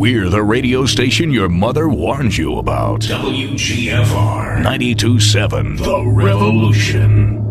We're the radio station your mother warns you about. WGFR 92.7 The Revolution.